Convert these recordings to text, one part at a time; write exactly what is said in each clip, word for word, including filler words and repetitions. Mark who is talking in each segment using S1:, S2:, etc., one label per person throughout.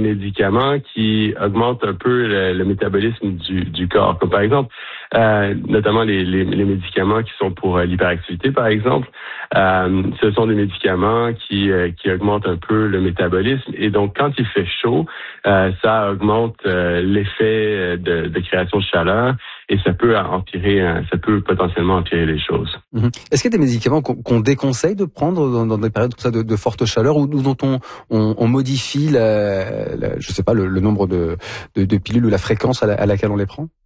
S1: médicaments qui augmentent un peu le, le métabolisme du, du corps. Comme par exemple, euh, notamment les, les, les médicaments qui sont pour euh, l'hyperactivité, par exemple. Euh, ce sont des médicaments qui, euh, qui augmentent un peu le métabolisme. Et donc, quand il fait chaud, euh, ça augmente euh, l'effet de, de création de chaleur et ça peut empirer, ça peut potentiellement empirer les choses.
S2: Mmh. Est-ce qu'il y a des médicaments qu'on, qu'on déconseille de prendre dans, dans des périodes comme ça de, de forte chaleur ou dont on, on, on modifie, la, la, je sais pas, le, le nombre de, de, de pilules ou la fréquence à, la, à laquelle on les prend?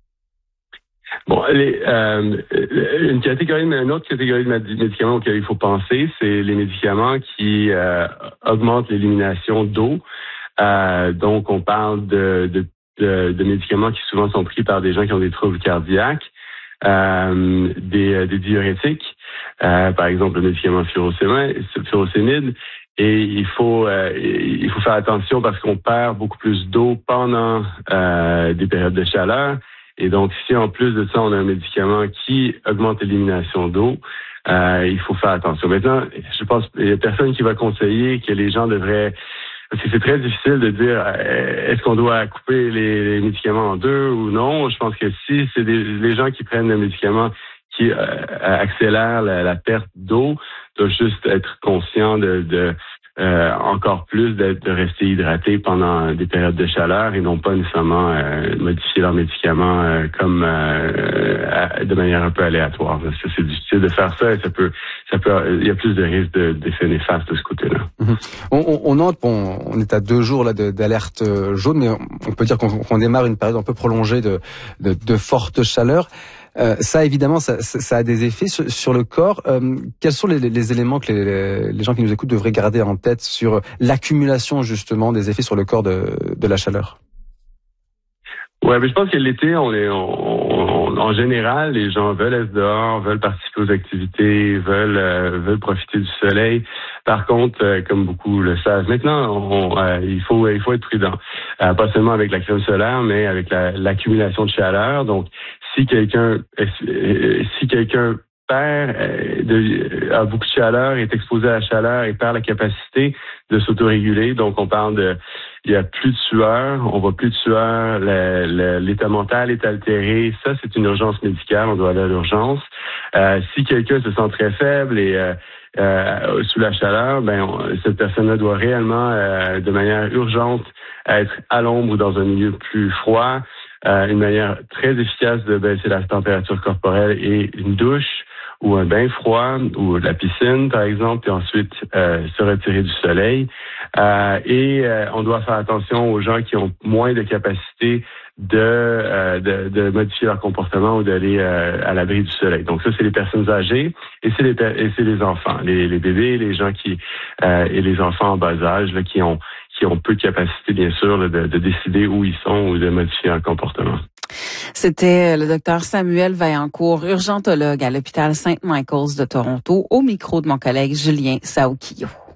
S1: Bon, les, euh, une catégorie, une autre catégorie de médicaments auxquels il faut penser, c'est les médicaments qui euh, augmentent l'élimination d'eau. Euh, donc, on parle de, de, de, de médicaments qui souvent sont pris par des gens qui ont des troubles cardiaques, euh, des, des diurétiques, euh, par exemple le médicament furosémide. Et il faut euh, il faut faire attention parce qu'on perd beaucoup plus d'eau pendant euh, des périodes de chaleur. Et donc, si en plus de ça, on a un médicament qui augmente l'élimination d'eau, euh, il faut faire attention. Maintenant, je pense qu'il y a personne qui va conseiller que les gens devraient... Parce que c'est très difficile de dire est-ce qu'on doit couper les, les médicaments en deux ou non. Je pense que si c'est des, les gens qui prennent le médicament qui euh, accélère la, la perte d'eau, doivent juste être conscients de... de Euh, encore plus de, de rester hydraté pendant des périodes de chaleur et non pas nécessairement euh, modifier leurs médicaments euh, comme euh, de manière un peu aléatoire. Parce que c'est difficile de faire ça et ça peut, ça peut, il y a plus de risques de, d'effets néfastes de ce côté-là.
S2: Mmh. On, on, on note, bon, on est à deux jours là de, d'alerte jaune, mais on, on peut dire qu'on, qu'on démarre une période un peu prolongée de, de, de forte chaleur. Euh, ça, évidemment, ça, ça a des effets sur, sur le corps. Euh, quels sont les, les éléments que les, les gens qui nous écoutent devraient garder en tête sur l'accumulation, justement, des effets sur le corps de, de la chaleur?
S1: Ouais, mais je pense que l'été, on est, on, on, en général, les gens veulent être dehors, veulent participer aux activités, veulent, euh, veulent profiter du soleil. Par contre, euh, comme beaucoup le savent maintenant, on, euh, il faut, il faut être prudent. Euh, pas seulement avec la crème solaire, mais avec la, l'accumulation de chaleur. Donc, si quelqu'un, si quelqu'un perd, de, a beaucoup de chaleur, est exposé à la chaleur et perd la capacité de s'autoréguler. Donc, on parle de, il y a plus de sueur, on voit plus de sueur, le, le, l'état mental est altéré. Ça, c'est une urgence médicale, on doit aller à l'urgence. Euh, si quelqu'un se sent très faible et euh, euh, sous la chaleur, ben on, cette personne-là doit réellement, euh, de manière urgente, être à l'ombre ou dans un milieu plus froid. Euh, une manière très efficace de baisser la température corporelle et une douche ou un bain froid ou de la piscine, par exemple, puis ensuite euh, se retirer du soleil. Euh, et euh, on doit faire attention aux gens qui ont moins de capacité de, euh, de, de modifier leur comportement ou d'aller euh, à l'abri du soleil. Donc ça, c'est les personnes âgées et c'est les, et c'est les enfants, les, les bébés, les gens qui euh, et les enfants en bas âge là, qui ont qui ont peu de capacité, bien sûr, là, de, de décider où ils sont ou de modifier leur comportement.
S3: C'était le docteur Samuel Vaillancourt, urgentologue à l'hôpital Saint Michael's de Toronto, au micro de mon collègue Julien Saoukio.